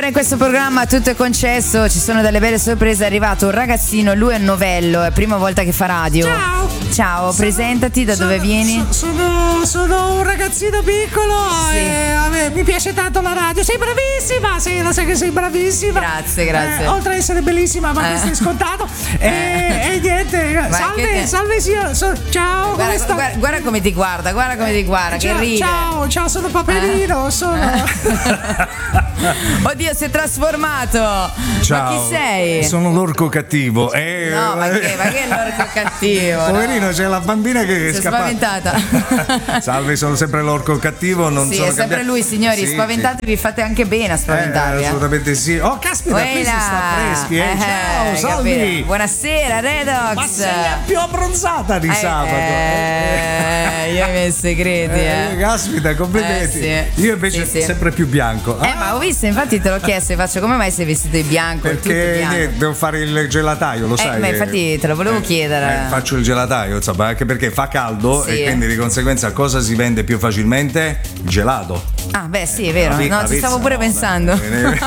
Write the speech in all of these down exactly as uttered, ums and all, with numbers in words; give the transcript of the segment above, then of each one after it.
in questo programma tutto è concesso, ci sono delle belle sorprese. È arrivato un ragazzino, lui è un novello, è prima volta che fa radio. Ciao. Ciao, sono, presentati, da sono, dove vieni? Sono, sono un ragazzino piccolo, sì. E a me, mi piace tanto la radio. Sei bravissima, sì, lo sai che sei bravissima. Grazie, grazie. Eh, oltre ad essere bellissima, ma eh. questo è scontato. E, eh. e niente, Ma salve, che... salve signor. So, ciao, guarda, come sta? Guarda, guarda come ti guarda, guarda come ti guarda, ciao, che ride. Ciao, ciao, sono Paperino, eh. sono. Oddio, si è trasformato. Ciao. Ma chi sei? Sono l'orco cattivo. Eh, No, ma che, ma che è l'orco cattivo? Poverino, no? c'è la bambina che è si è scappata. spaventata. Salve, sono sempre l'orco cattivo. Non sì, sono è sempre cambiato. lui, signori. Sì, spaventatevi, sì. fate anche bene a spaventarvi. Eh, assolutamente sì. Oh, caspita, qui si sta freschi. Eh. Eh, Ciao, salvi. capito. Buonasera, Redox. Ma sei la più abbronzata di eh, sabato. Eh, io i miei segreti, eh. eh. Caspita, complimenti. Eh, sì. Io invece sì, sì. sempre più bianco. Eh, ah. ma ho visto, infatti te l'ho chiesto, faccio come mai sei vestito di bianco? Perché bianco? devo fare il gelataio, lo eh, sai. Ma infatti te lo volevo eh, chiedere. Eh, faccio il gelataio, insomma, anche perché fa caldo sì. e quindi di conseguenza cosa si vende più facilmente? Il gelato. Ah, beh, sì, è vero. La, no, la ci stavo pizza, pure no, pensando.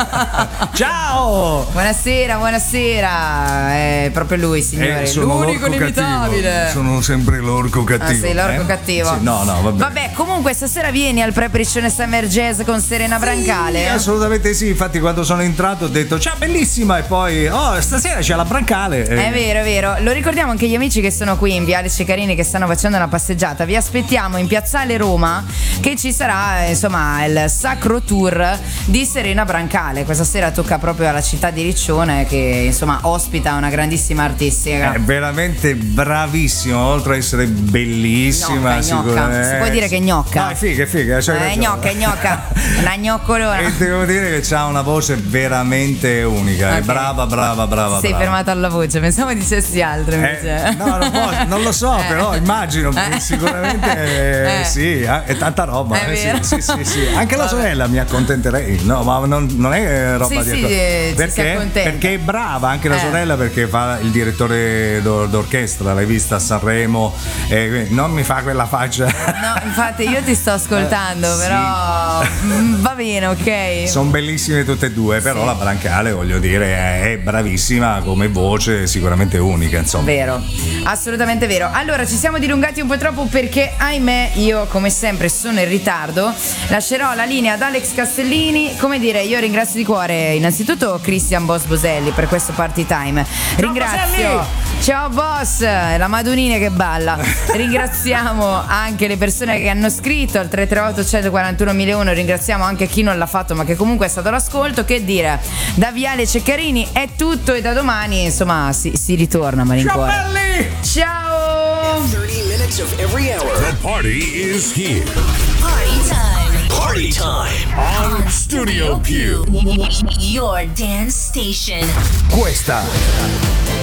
Ciao! Buonasera, buonasera. È proprio lui, signore. Eh, sono l'unico inimitabile. Cattivo. Sono sempre l'orco cattivo. Ah, sei l'orco eh? cattivo. Sì, no, no, vabbè. Vabbè, comunque stasera vieni al Preparicione Summer Jazz con Serena Brancale. Sì, assolutamente sì. Infatti, quando sono entrato ho detto ciao, bellissima. E poi, oh, stasera c'è la Brancale. Eh. È vero, è vero. Lo ricordiamo anche gli amici che sono qui in Viale Ceccarini, che stanno facendo una passeggiata. Vi aspettiamo in Piazzale Roma, che ci sarà, insomma, il Sacro Tour di Serena Brancale. Questa sera tocca proprio alla città di Riccione, che insomma ospita una grandissima artistica. È veramente bravissima, oltre ad essere bellissima. Gnocca, gnocca. Si può dire che è gnocca. No, è figa, è figa. Cioè, è gnocca, è gnocca. Una gnoccolona. E devo dire che ha una voce veramente unica. Okay. È brava, brava, brava. Sei brava. fermata alla voce, pensavo dicessi altro invece. Eh, no, non, posso, non lo so, eh. però immagino. Eh. Sicuramente eh. sì, eh, è tanta roba. È eh, sì, sì, sì, sì. Anche la sorella mi accontenterei. No, ma non, non è roba sì, di sì, eh, perché? Perché è brava anche la eh. sorella, perché fa il direttore d'or- d'orchestra, l'hai vista a Sanremo. Eh, non mi fa quella faccia. No, infatti io ti sto ascoltando, eh, però sì. va bene, ok. Sono bellissime tutte e due, però sì. La Brancale, voglio dire, è bravissima come voce, sicuramente unica, insomma. Vero, assolutamente vero. Allora, ci siamo dilungati un po' troppo perché, ahimè, io come sempre sono in ritardo. Lascerò la linea ad Alex Castellini. Come dire, io ringrazio di cuore innanzitutto Christian Boss Boselli per questo party time. Ciao, Ringrazio Boselli! Ciao boss, la Madunina che balla. Ringraziamo anche le persone che hanno scritto al tre tre otto uno quattro uno mille uno. Ringraziamo anche chi non l'ha fatto ma che comunque è stato all'ascolto. Che dire, da Viale Ceccarini è tutto e da domani insomma si, si ritorna a malincuore. Ciao belli! Ciao! thirty minutes of every hour. The party is here. Party time. Party time. On Studio Q. Your dance station. Questa